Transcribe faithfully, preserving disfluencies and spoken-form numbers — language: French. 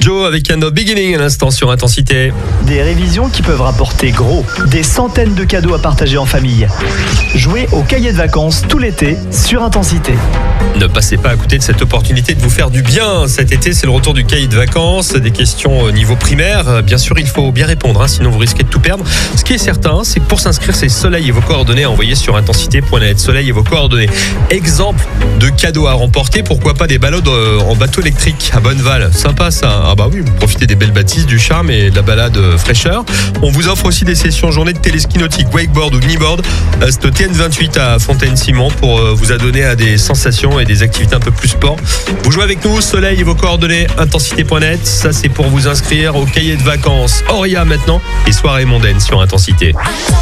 Joe avec un No Beginning à l'instant sur Intensité. Des révisions qui peuvent rapporter gros. Des centaines de cadeaux à partager en famille. Jouez au cahier de vacances tout l'été sur Intensité. Ne passez pas à côté de cette opportunité de vous faire du bien. Cet été, c'est le retour du cahier de vacances. Des questions au niveau primaire. Bien sûr, il faut bien répondre, hein, sinon vous risquez de tout perdre. Ce qui est certain, c'est que pour s'inscrire, c'est Soleil et vos coordonnées à envoyer sur intensité point net. Soleil et vos coordonnées. Exemple de cadeaux à remporter. Pourquoi pas des balades en bateau électrique à Bonneval. Sympa ça. Ah bah oui, vous profitez des belles bâtisses, du charme et de la balade fraîcheur. On vous offre aussi des sessions journées de téléski nautique, wakeboard ou kneeboard. C'est au T N vingt-huit à Fontaine-Simon pour vous adonner à des sensations et des activités un peu plus sport. Vous jouez avec nous, Soleil et vos coordonnées, intensité point net. Ça, c'est pour vous inscrire au cahier de vacances Auria maintenant et soirée mondaine sur Intensité.